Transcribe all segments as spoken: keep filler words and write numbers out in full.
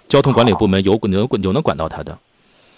交通管理部门有有有能管到他的。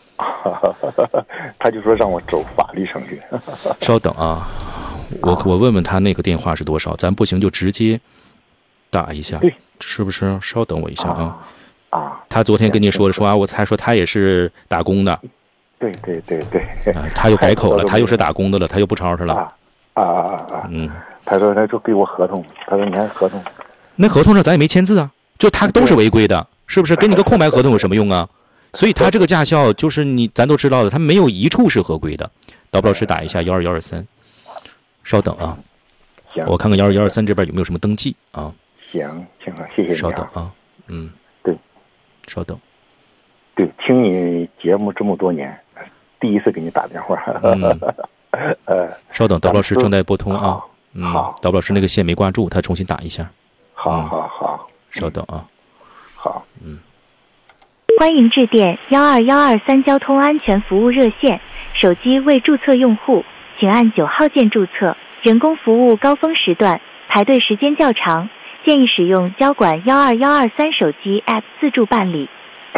他就说让我走法律程序。 稍等啊，我我问问他那个电话是多少，咱不行就直接打一下，是不是？稍等我一下啊。 啊， 他昨天跟你说的说啊，我他说他也是打工的。 对对对对。 啊，他又改口了，他又是打工的了，他又不吵吵了。 啊啊啊啊！ 嗯， 他说他就给我合同，他说你看合同， 那合同上咱也没签字啊，就他都是违规的，是不是？给你个空白合同有什么用啊？所以他这个驾校就是你咱都知道的，他没有一处是合规的。导播老师打一下幺二幺二三，稍等啊， 行， 我看看幺二幺二三这边有没有什么登记啊？ 行，行了，谢谢你、啊。 稍等啊，嗯， 对， 稍等。 对，听你节目这么多年，第一次给你打电话。 嗯， 呃， 稍等，导播老师正在拨通啊。嗯， 好， 导播老师那个线没挂住，他重新打一下。 好好好， 稍等啊。 好， 嗯。 欢迎致电幺二幺二三交通安全服务热线，手机未注册用户，请按九号键注册。人工服务高峰时段排队时间较长，建议使用交管幺二幺二三手机 App 自助办理。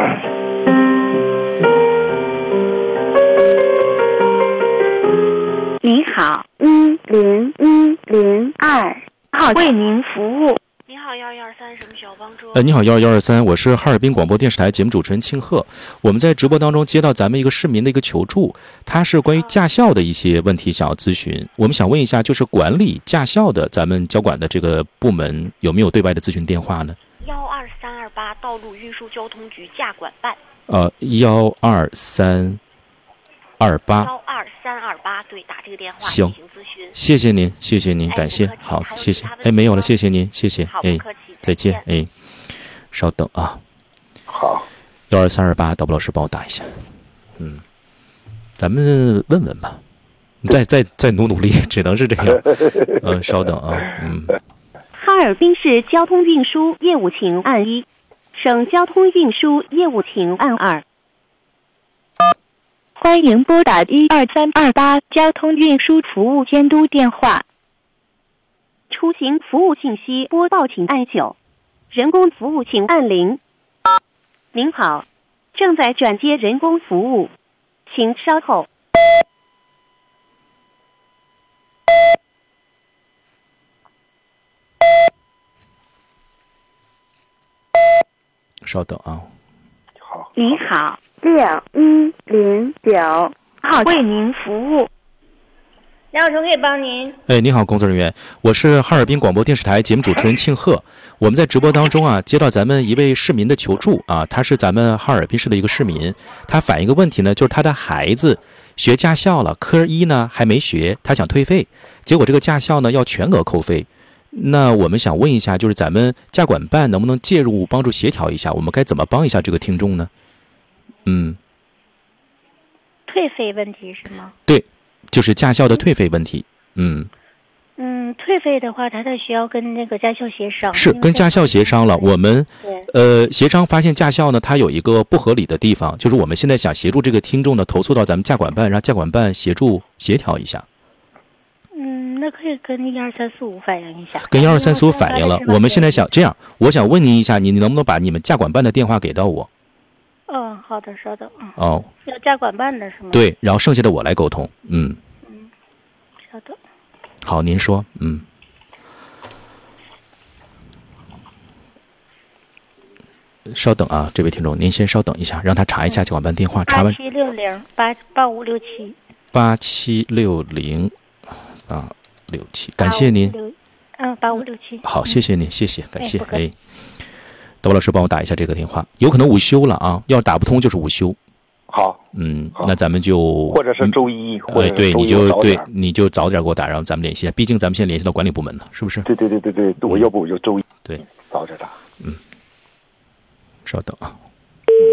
您好，一零一零二号为您服务。 你好，幺二幺二三，什么需要帮助？ 呃，你好，幺二幺二三，我是哈尔滨广播电视台节目主持人庆贺。我们在直播当中接到咱们一个市民的一个求助，他是关于驾校的一些问题想要咨询。我们想问一下，就是管理驾校的咱们交管的这个部门有没有对外的咨询电话呢？ 幺二三二八道路运输交通局驾管办。 呃，幺二三二八。 幺二三二八，对，打这个电话行进行咨询。 谢谢您，谢谢您，感谢。好，谢谢。哎，没有了，谢谢您，谢谢。哎，再见。哎，稍等啊。 好。 幺二三二八，导播老师帮我打一下。嗯，咱们问问吧，再再再努努力，只能是这样。嗯、呃，稍等啊。嗯。 哈尔滨市交通运输业务请按一，省交通运输业务请按二。 欢迎拨打一二三二八交通运输服务监督电话。 出行服务信息播报请按九，人工服务请按零。您好，正在转接人工服务，请稍后。 稍等啊。 好。 你好，六一零九号为您服务。 梁小成可以帮您。 哎，你好，工作人员，我是哈尔滨广播电视台节目主持人庆贺。我们在直播当中啊，接到咱们一位市民的求助啊，他是咱们哈尔滨市的一个市民，他反映一个问题呢，就是他的孩子学驾校了，科一呢还没学，他想退费，结果这个驾校呢要全额扣费。那我们想问一下，就是咱们驾管办能不能介入帮助协调一下，我们该怎么帮一下这个听众呢？嗯， 退费问题是吗？ 对，就是驾校的退费问题。嗯嗯，退费的话，他得需要跟那个驾校协商。 是跟驾校协商了，我们呃协商发现驾校呢，它有一个不合理的地方，就是我们现在想协助这个听众呢投诉到咱们驾管办，让驾管办协助协调一下。 嗯，那可以跟一二三四五反映一下。 跟一二三四五反映了，我们现在想这样，我想问您一下，你能不能把你们驾管办的电话给到我？ 嗯，好的，稍等。 哦， 要驾管办的是吗？ 对，然后剩下的我来沟通。嗯。 嗯，稍等。 好，您说。嗯。稍等啊，这位听众，您先稍等一下，让他查一下驾管办电话。查完。 八七六零八八五六七。 八七六零啊六七，感谢您。 嗯，八五六七。 好，谢谢您，谢谢，感谢。哎，导播老师帮我打一下这个电话，有可能午休了啊，要是打不通就是午休。 好， 嗯，那咱们就或者是周一， 嗯、或者对，你就对，你就早点给我打，然后咱们联系一下。毕竟咱们现在联系到管理部门了，是不是？ 对对对对对，我要不我就周一对早点打。 嗯，稍等啊。